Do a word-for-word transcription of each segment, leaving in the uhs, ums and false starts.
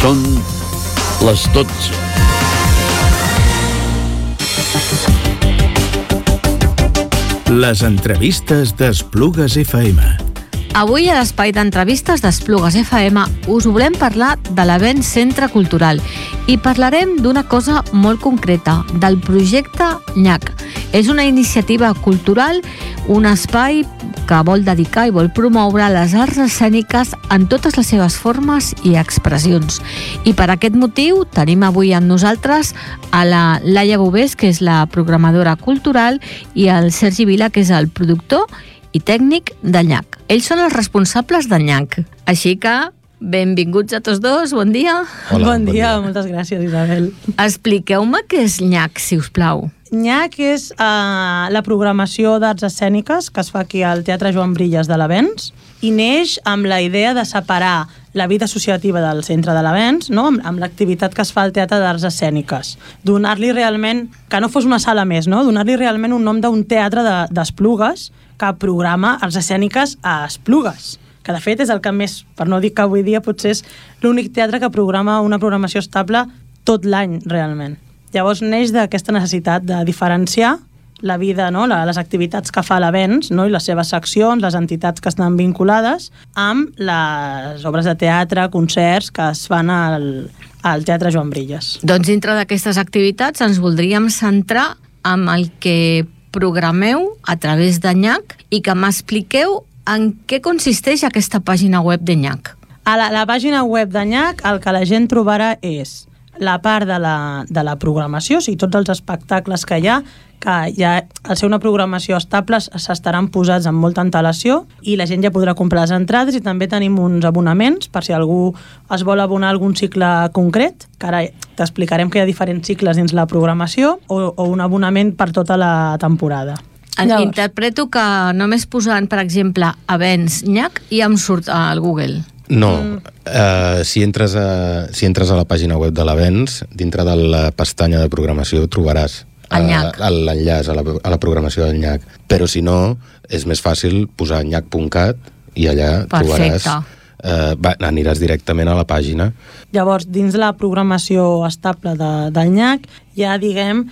Són les dotze. Les entrevistes d'Esplugues F M. Avui a l'espai d'entrevistes d'Esplugues F M us volem parlar de l'Avens Centre Cultural i parlarem d'una cosa molt concreta, del projecte Nyac. És una iniciativa cultural, un espai que vol dedicar i vol promoure les arts escèniques en totes les seves formes i expressions. I per aquest motiu tenim avui amb nosaltres a la Laia Bovés, que és la programadora cultural, i el Sergi Vila, que és el productor i tècnic del Nyac. Ells són els responsables del Nyac. Així que, benvinguts a tots dos, bon dia. Hola, bon, bon dia, dia, moltes gràcies, Isabel. Expliqueu-me què és Nyac, si us plau. Nyac és uh, la programació d'arts escèniques que es fa aquí al Teatre Joan Brillas de l'Avens i neix amb la idea de separar la vida associativa del centre de l'Avens, no? amb, amb l'activitat que es fa al Teatre d'Arts Escèniques. Donar-li realment, que no fos una sala més, no? Donar-li realment un nom d'un teatre d'Esplugues de, que programa arts escèniques a Esplugues, que de fet és el que més, per no dir que avui dia potser és l'únic teatre que programa una programació estable tot l'any realment. Llavors neix d'aquesta necessitat de diferenciar la vida, no? les activitats que fa l'Avens, no? i les seves seccions, les entitats que estan vinculades, amb les obres de teatre, concerts que es fan al, al Teatre Joan Brillas. Doncs dintre d'aquestes activitats ens voldríem centrar en el que programeu a través de Nyac i que m'expliqueu en què consisteix aquesta pàgina web de Nyac. A la, la pàgina web de Nyac el que la gent trobarà és la part de la, de la programació, o sigui, tots els espectacles que hi ha, que ja, al ser una programació estable s'estaran posats amb molta antelació i la gent ja podrà comprar les entrades, i també tenim uns abonaments per si algú es vol abonar a algun cicle concret, que ara t'explicarem que hi ha diferents cicles dins la programació, o, o un abonament per tota la temporada. Llavors, interpreto que només posant, per exemple, Avens Nyac i em surt al Google. No, uh, si, entres a, si entres a la pàgina web de l'Avens, dintre de la pestanya de programació trobaràs uh, l'enllaç a, la, a la programació del Nyac. Però si no, és més fàcil posar nyac punt cat i allà Perfecte. trobaràs, uh, va, aniràs directament a la pàgina. Llavors, dins la programació estable de, del Nyac hi ha, diguem,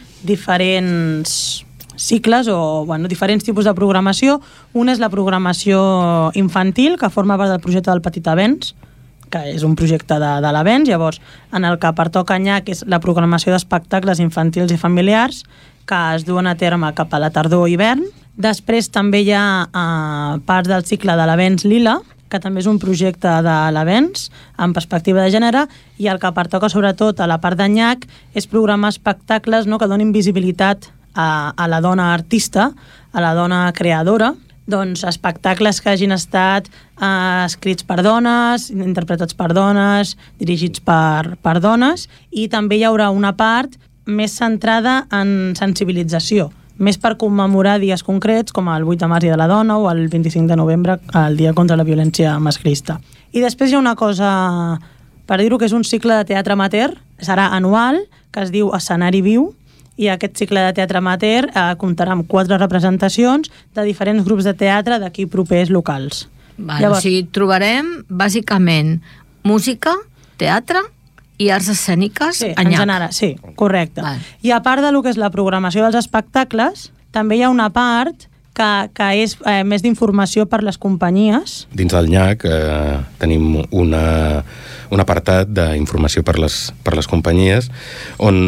diferents cicles o bueno, diferents tipus de programació. Una és la programació infantil, que forma part del projecte del Petit Avens, que és un projecte de, de l'Avens. Llavors, en el que pertoca Nyac és la programació d'espectacles infantils i familiars que es duen a terme cap a la tardor i hivern. Després també hi ha eh, part del cicle de l'Avens Lila, que també és un projecte de l'Avens amb perspectiva de gènere, i el que pertoca sobretot a la part de Nyac és programar espectacles, no?, que donin visibilitat A, a la dona artista, a la dona creadora, doncs espectacles que hagin estat eh, escrits per dones, interpretats per dones, dirigits per, per dones, i també hi haurà una part més centrada en sensibilització, més per commemorar dies concrets com el vuit de març de la dona o el vint-i-cinc de novembre, el dia contra la violència masclista. I després hi ha una cosa, per dir-ho, que és un cicle de teatre amateur, serà anual, que es diu Escenari Viu, i aquest cicle de teatre amateur eh, comptarà amb quatre representacions de diferents grups de teatre d'aquí propers locals. Val, Llavors, o sigui, trobarem bàsicament música, teatre i arts escèniques sí, a Nyac. En general, sí, correcte. Val. I a part de lo que és la programació dels espectacles, també hi ha una part que, que és eh, més d'informació per les companyies. Dins del Nyac eh, tenim una... un apartat d'informació per les, per les companyies on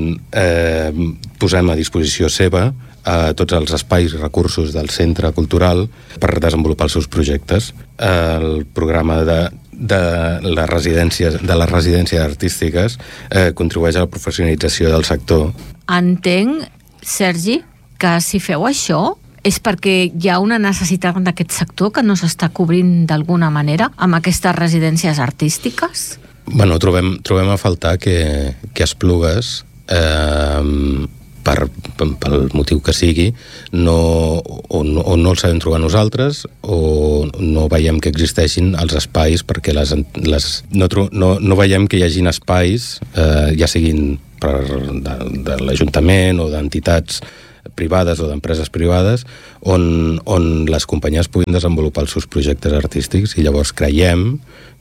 eh, posem a disposició seva a tots els espais i recursos del centre cultural per desenvolupar els seus projectes. El programa de, de, les residències, de les residències artístiques eh, contribueix a la professionalització del sector. Entenc, Sergi, que si feu això és perquè hi ha una necessitat d'aquest sector que no s'està cobrint d'alguna manera amb aquestes residències artístiques? Bueno, trobem, trobem a faltar que, que Esplugues, eh, per, pel motiu que sigui, no, o, no, o no el sabem trobar nosaltres o no veiem que existeixin els espais perquè les, les, no, no, no veiem que hi hagin espais, eh, ja siguin per, de, de l'Ajuntament o d'entitats privades o d'empreses privades on, on les companyies puguin desenvolupar els seus projectes artístics, i llavors creiem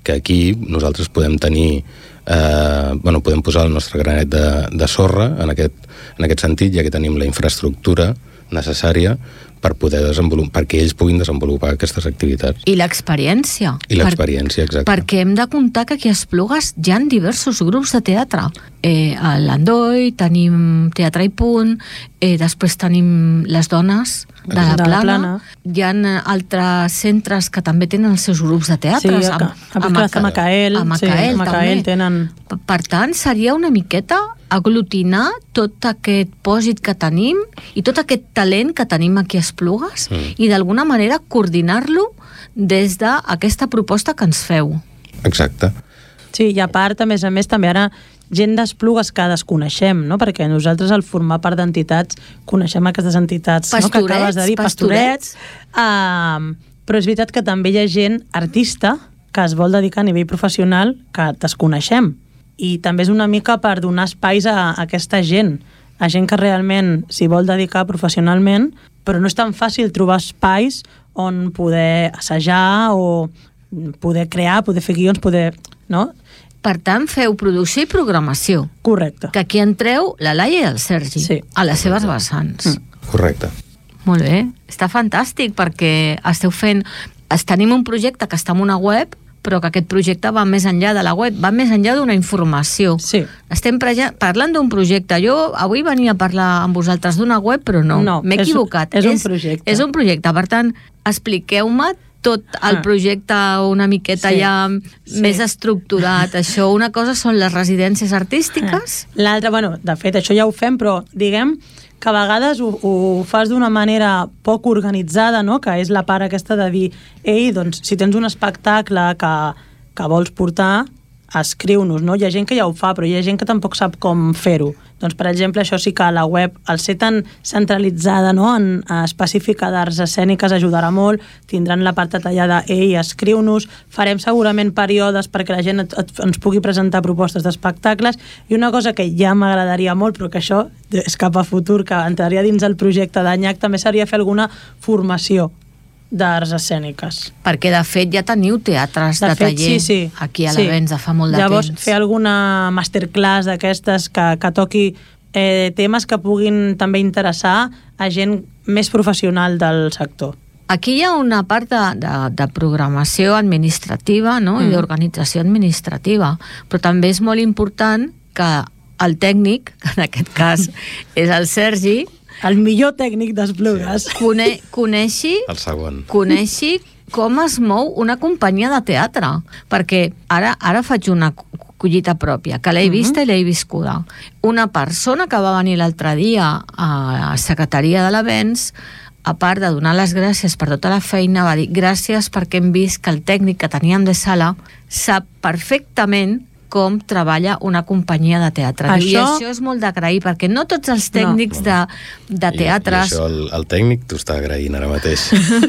que aquí nosaltres podem tenir, eh, bueno, podem posar el nostre granet de, de sorra en aquest, en aquest sentit, ja que tenim la infraestructura necessària per poder desenvolupar, perquè ells puguin desenvolupar aquestes activitats. I l'experiència. I l'experiència, exacte. Perquè hem de comptar que aquí a Esplugues hi ha diversos grups de teatre. Eh, a l'Andoi tenim Teatre i Punt, eh, després tenim les dones de la, de la Plana. Plana. Hi ha altres centres que també tenen els seus grups de teatre. Sí, a, a, a, a, a Macael, a Macael, sí, a Macael també. tenen... Per tant, seria una miqueta aglutinar tot aquest pòsit que tenim i tot aquest talent que tenim aquí a Esplugues mm. i d'alguna manera coordinar-lo des d'aquesta proposta que ens feu. Exacte. Sí, i a part, a més a més, també ara gent d'Esplugues que desconeixem, no? Perquè nosaltres al formar part d'entitats coneixem aquestes entitats, pastorets, no? Que acabes de dir, pastorets. pastorets. Uh, però és veritat que també hi ha gent artista que es vol dedicar a nivell professional que desconeixem. I també és una mica per donar espais a, a aquesta gent, a gent que realment s'hi vol dedicar professionalment, però no és tan fàcil trobar espais on poder assajar o poder crear, poder fer guions, poder... no? Per tant, feu producció i programació. Correcte. Que aquí entreu la Laia i el Sergi, sí, a les seves vessants. Mm. Correcte. Molt bé, està fantàstic perquè esteu fent... Tenim un projecte que està en una web, però que aquest projecte va més enllà de la web, va més enllà d'una informació. Sí. Estem parlant d'un projecte. Jo avui venia a parlar amb vosaltres d'una web, però no, no m'he equivocat. És un projecte. És un projecte. Per tant, expliqueu-me tot el projecte una miqueta sí, ja sí. més estructurat. Això, una cosa són les residències artístiques. L'altra, bueno, de fet, això ja ho fem, però diguem que a vegades ho, ho fas d'una manera poc organitzada, no? Que és la part aquesta de dir, ei, doncs, si tens un espectacle que, que vols portar, escriu-nos, no? Hi ha gent que ja ho fa, però hi ha gent que tampoc sap com fer-ho. Doncs, per exemple, això sí que a la web, al ser tan centralitzada, no?, en específica d'arts escèniques, ajudarà molt, tindran la part detallada, ei, escriu-nos, farem segurament períodes perquè la gent et, et, ens pugui presentar propostes d'espectacles, i una cosa que ja m'agradaria molt, però que això és cap a futur, que entraria dins el projecte d'Anyac, també seria fer alguna formació d'arts escèniques. Perquè, de fet, ja teniu teatres de, de fet, taller sí, sí, aquí a l'Avenç sí. de fa molt de Llavors, temps. Fer alguna masterclass d'aquestes que, que toqui eh, temes que puguin també interessar a gent més professional del sector. Aquí hi ha una part de, de, de programació administrativa, no? Mm. I d'organització administrativa, però també és molt important que el tècnic, que en aquest cas és el Sergi, el millor tècnic d'Esplugues. Cone, coneixi, el segon. Coneixi com es mou una companyia de teatre. Perquè ara, ara faig una collita pròpia, que l'he vista mm-hmm. i l'he viscuda. Una persona que va venir l'altre dia a la secretaria de l'Avenç, a part de donar les gràcies per tota la feina, va dir gràcies perquè hem vist que el tècnic que teníem de sala sap perfectament com treballa una companyia de teatre. Això... I això és molt d'agrair, perquè no tots els tècnics no. de, de teatres... I, i això el, el tècnic t'ho està agraint ara mateix.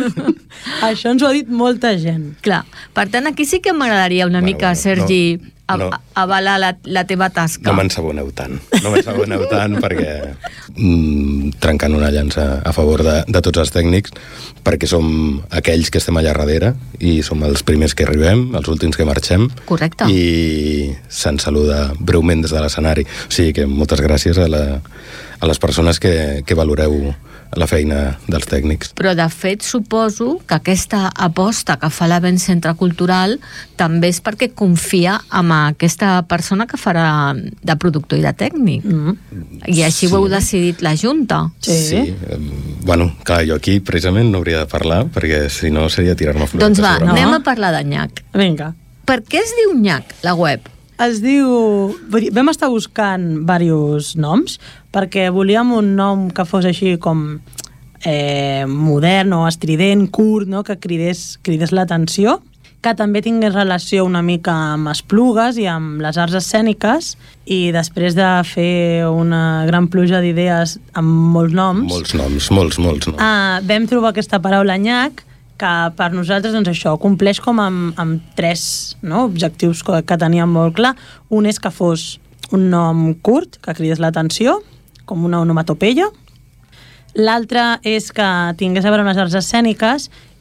Això ens ho ha dit molta gent. Clar, per tant, aquí sí que m'agradaria una bueno, mica, bueno, Sergi, no, no, avalar la, la teva tasca. No m'ensaboneu tant, no m'ensaboneu tant perquè mm, trencant una llança a favor de, de tots els tècnics, perquè som aquells que estem allà darrere i som els primers que arribem, els últims que marxem. Correcte. I se'ns saluda breument des de l'escenari. O sigui que moltes gràcies a, la, a les persones que, que valoreu la feina dels tècnics. Però, de fet, suposo que aquesta aposta que fa l'Avenç Centre Cultural també és perquè confia en aquesta persona que farà de productor i de tècnic. Mm. I així sí. Ho heu decidit la Junta. Sí. sí. Bueno, clar, jo aquí precisament no hauria de parlar, perquè si no seria tirar-me flors. Doncs va, no? Anem a parlar d'Anyac. Vinga. Per què es diu Anyac, la web? Es diu... Vam estar buscant diversos noms, perquè volíem un nom que fos així com eh, modern o estrident, curt, no? Que cridés, cridés l'atenció, que també tingués relació una mica amb Esplugues i amb les arts escèniques, i després de fer una gran pluja d'idees amb molts noms... Molts noms, molts, molts noms. Eh, vam trobar aquesta paraula Anyac, que per nosaltres, doncs això, compleix com amb, amb tres no, objectius que, que teníem molt clar. Un és que fos un nom curt, que cridés l'atenció, com una onomatopeia. L'altre és que tingués a veure amb les arts escèniques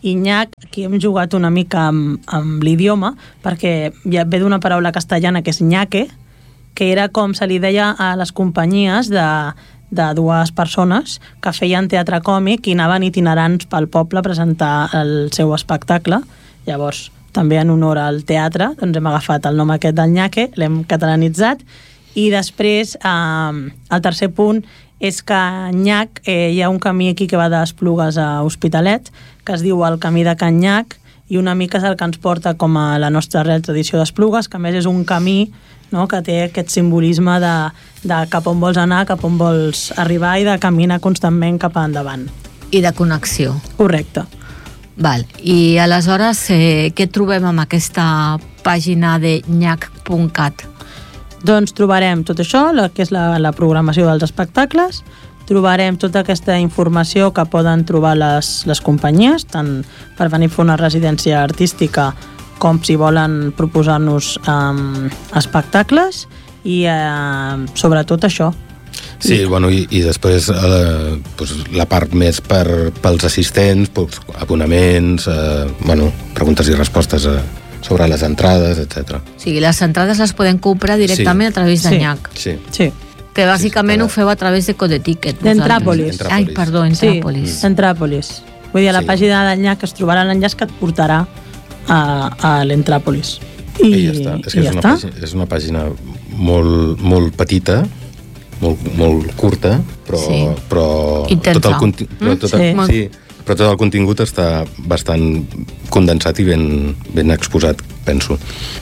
I nyac, aquí hem jugat una mica amb, amb l'idioma, perquè ja ve d'una paraula castellana que és ñaque, que era com se li deia a les companyies de, de dues persones que feien teatre còmic i anaven itinerants pel poble a presentar el seu espectacle. Llavors, també en honor al teatre, doncs hem agafat el nom aquest del ñaque, l'hem catalanitzat, i després eh, el tercer punt és que a Nyac eh, hi ha un camí aquí que va d'Esplugues a Hospitalet, que es diu el Camí de Can Nyac, i una mica és el que ens porta com a la nostra real tradició d'Esplugues, que a més és un camí, no?, que té aquest simbolisme de, de cap on vols anar, cap on vols arribar i de caminar constantment cap endavant. I de connexió. Correcte. Val. I aleshores, eh, què trobem amb aquesta pàgina de nyac punt cat? Doncs trobarem tot això, la, que és la, la programació dels espectacles, trobarem tota aquesta informació que poden trobar les, les companyies, tant per venir a fer una residència artística com si volen proposar-nos um, espectacles i uh, sobretot això. Sí, I... bueno, i, i després eh, pues, la part més per, pels assistents, pues, abonaments, eh, bueno, preguntes i respostes eh, sobre les entrades, etcètera. O sigui, les entrades les podem comprar directament sí. a través de sí. Nyac. Sí. Sí. Que bàsicament sí, sí, ho feu a través de Codeticket. D'Entràpolis. Ai, perdó, Entràpolis. Sí, Entràpolis. Vull dir, a la sí. pàgina del Nyac es trobarà l'enllaç que et portarà a, a l'Entràpolis. I, I ja està. És que és, ja una pàgina, és una pàgina molt, molt petita, molt, molt curta, però, sí. però, tot el, conti però, tot el, mm? sí. sí, però tot el contingut està bastant condensat i ben, ben exposat, penso.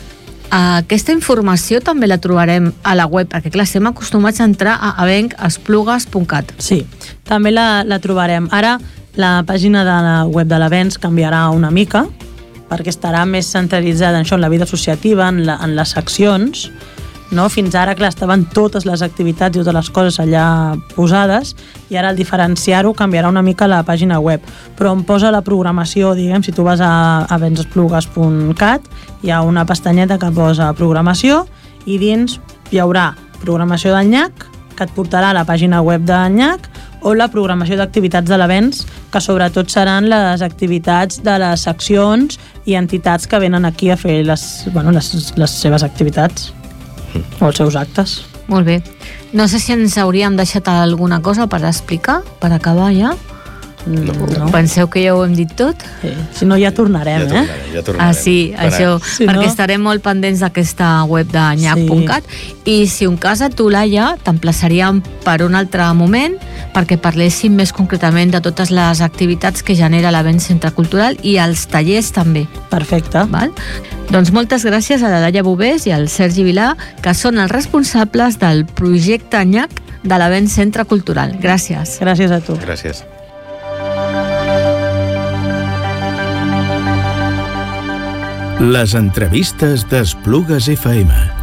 Aquesta informació també la trobarem a la web, perquè clar, estem acostumats a entrar a avenc esplugues punt cat. Sí, també la, la trobarem. Ara la pàgina de la web de l'Avens canviarà una mica, perquè estarà més centralitzada en això, en la vida associativa, en, la, en les seccions, no? Fins ara, clar, estaven totes les activitats i totes les coses allà posades, i ara al diferenciar-ho canviarà una mica la pàgina web, però on posa la programació, diguem, si tu vas a avens esplugues punt cat, hi ha una pestanyeta que posa programació, i dins hi haurà programació del Nyac, que et portarà a la pàgina web del Nyac, o la programació d'activitats de l'Avens, que sobretot seran les activitats de les seccions i entitats que venen aquí a fer les, bueno, les, les seves activitats o els seus actes. Molt bé. No sé si ens hauríem deixat alguna cosa per explicar, per acabar ja. No. no. Penseu que ja ho hem dit tot? Sí. Si no, ja tornarem, ja tornarem eh? Ja tornarem. Ah, sí, Para. això, si perquè no... estarem molt pendents d'aquesta web de nyac punt cat, sí. I si un cas a tu, Laia, t'emplaçaríem per un altre moment perquè parléssim més concretament de totes les activitats que genera l'Avens Centre Cultural i els tallers també. Perfecte. Val? Doncs moltes gràcies a la Laia Bovés i al Sergi Vilà, que són els responsables del projecte Nyac de l'Avens Centre Cultural. Gràcies. Gràcies a tu. Gràcies. Les entrevistes d'Esplugues F M.